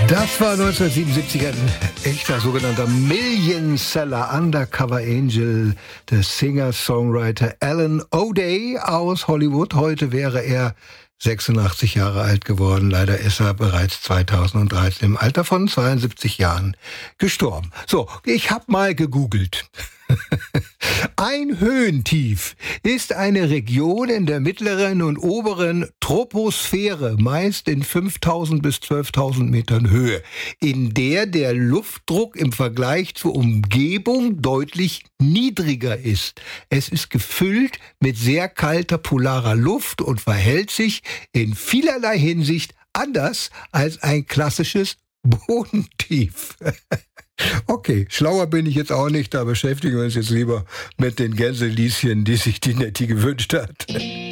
Das war 1977 ein echter sogenannter Million-Seller, Undercover Angel, der Singer-Songwriter Alan O'Day aus Hollywood. Heute wäre er 86 Jahre alt geworden. Leider ist er bereits 2013 im Alter von 72 Jahren gestorben. So, ich habe mal gegoogelt. Ein Höhentief ist eine Region in der mittleren und oberen Troposphäre, meist in 5.000 bis 12.000 Metern Höhe, in der der Luftdruck im Vergleich zur Umgebung deutlich niedriger ist. Es ist gefüllt mit sehr kalter polarer Luft und verhält sich in vielerlei Hinsicht anders als ein klassisches Bodentief. Okay, schlauer bin ich jetzt auch nicht, da beschäftigen wir uns jetzt lieber mit den Gänselieschen, die sich die Netti gewünscht hat.